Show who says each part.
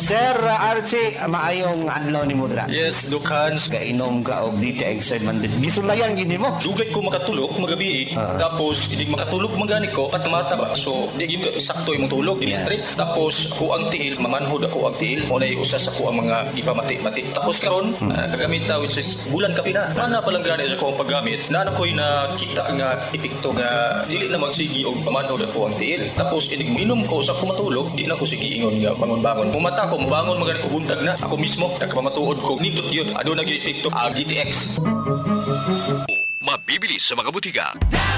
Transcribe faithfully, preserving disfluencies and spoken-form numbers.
Speaker 1: Sir uh, Archie, maayong adlaw ni mo dira.
Speaker 2: Yes, Dukhan.
Speaker 1: Gainom ka og D T X man. Gisulayan gini mo.
Speaker 2: Dugay ko makatulog magabi eh.
Speaker 1: Ah.
Speaker 2: Tapos hindi makatulog magani ko patamata ba. So di gid sakto imong tulog, di
Speaker 1: Yeah.
Speaker 2: straight. Tapos ako ang tiil, mamanhod ako ang tiil. Mo na usa sa ko ang mga ipamati-mati. Tapos karon
Speaker 1: Hmm.
Speaker 2: uh, kagamit ta which is bulan kapi na. Ana pa lang gani sa ko ang paggamit. Na ano ko'y nakita nga epekto nga dili na magsigi og pamanhod ako ang tiil. Tapos inig minom ko sa ko matulog, di na ko sige ingon nga bangon-bangon. Mumata ko, mabangon magani ko buntag na. Ako mismo nagpamatuod ko. Nindot yun. Ano nag-epekto? Ah, G T X.
Speaker 3: Mabibili sa mga butika.